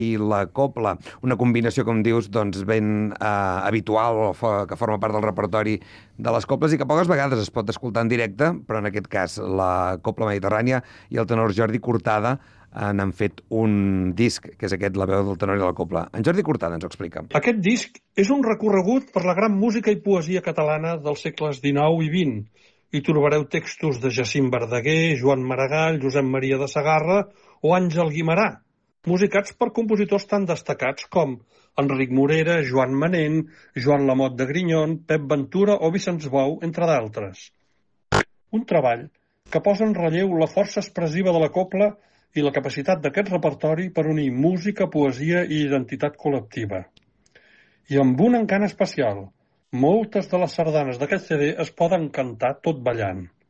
i la copla, una combinació, com dius, doncs ben habitual, que forma part del repertori de les coples i que poques vegades es pot escoltar en directe, però en aquest cas la Copla Mediterrània i el tenor Jordi Cortada n'han fet un disc, que és aquest, La veu del tenor i la copla. En Jordi Cortada ens ho explica. Aquest disc és un recorregut per la gran música i poesia catalana dels segles XIX i XX. Hi trobareu textos de Jacint Verdaguer, Joan Maragall, Josep Maria de Segarra o Àngel Guimerà, musicats per compositors tan destacats com Enric Morera, Joan Manent, Joan Lamot de Grinyon, Pep Ventura o Vicenç Bou, entre d'altres. Un treball que posa en relleu la força expressiva de la copla i la capacitat d'aquest repertori per unir música, poesia i identitat col·lectiva. I amb un encant especial, moltes de les sardanes d'aquest CD es poden cantar tot ballant.